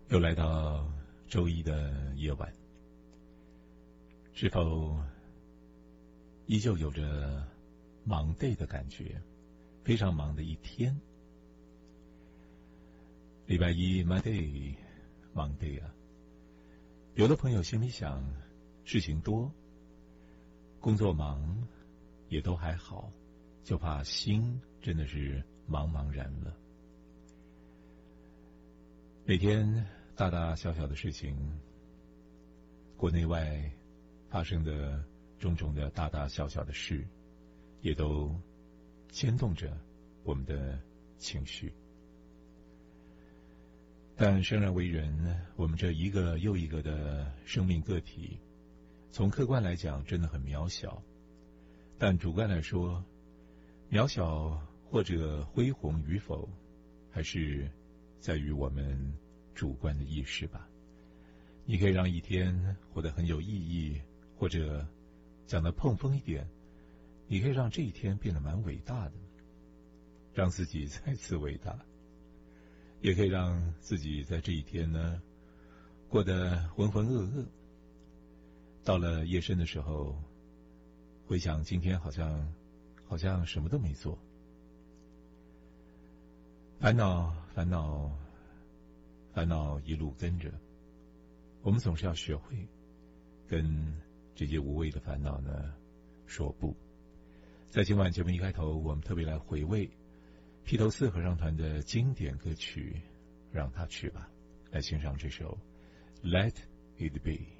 又来到周一的夜晚，是否依旧有着忙 day 的感觉？非常忙的一天。礼拜一 Monday 忙 day 啊，有的朋友心里想，事情多，工作忙，也都还好，就怕心真的是茫茫然了。每天大大小小的事情，国内外发生的种种的大大小小的事，也都牵动着我们的情绪。但生而为人，我们这一个又一个的生命个体，从客观来讲真的很渺小，但主观来说，渺小或者恢宏与否，还是在于我们主观的意识吧。你可以让一天活得很有意义，或者讲得碰锋一点，你可以让这一天变得蛮伟大的，让自己再次伟大，也可以让自己在这一天呢过得浑浑噩噩。到了夜深的时候，回想今天好像什么都没做，烦恼一路跟着，我们总是要学会跟这些无谓的烦恼呢说不。在今晚节目一开头，我们特别来回味披头四合唱团的经典歌曲，让它去吧，来欣赏这首 Let It Be。